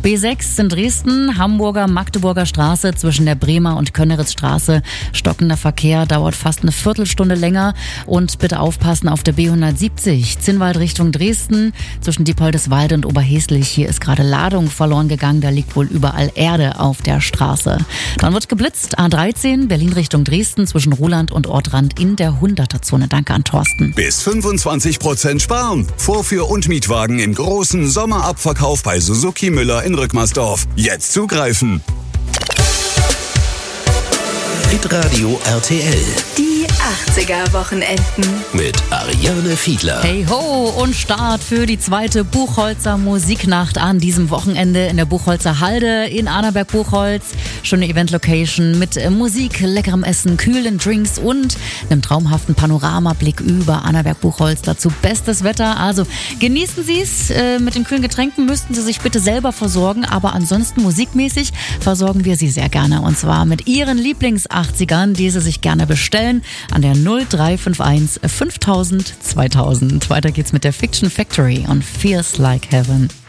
B6 in Dresden, Hamburger-Magdeburger Straße zwischen der Bremer und Könneritzstraße. Stockender Verkehr, dauert fast eine Viertelstunde länger. Und bitte aufpassen auf der B170, Zinnwald Richtung Dresden, zwischen Diepoldeswalde und Oberheslich. Hier ist gerade Ladung verloren gegangen, da liegt wohl überall Erde auf der Straße. Dann wird geblitzt, A13, Berlin Richtung Dresden, zwischen Ruhland und Ortrand in der 100er-Zone. Danke an Thorsten. Bis 25% sparen. Vorführ- und Mietwagen im großen Sommerabverkauf bei Suzuki Müller in Rückmersdorf. Jetzt zugreifen. Hitradio RTL. Die 80er-Wochenenden. Mit Ariane Fiedler. Hey ho und Start für die zweite Buchholzer Musiknacht an diesem Wochenende in der Buchholzer Halde in Annaberg-Buchholz. Schöne Event-Location mit Musik, leckerem Essen, kühlen Drinks und einem traumhaften Panoramablick über Annaberg-Buchholz. Dazu bestes Wetter. Also genießen Sie es. Mit den kühlen Getränken müssten Sie sich bitte selber versorgen. Aber ansonsten musikmäßig versorgen wir Sie sehr gerne. Und zwar mit Ihren Lieblings-80ern, die Sie sich gerne bestellen. An der 0351 5000 2000. Weiter geht's mit der Fiction Factory und Feels Like Heaven.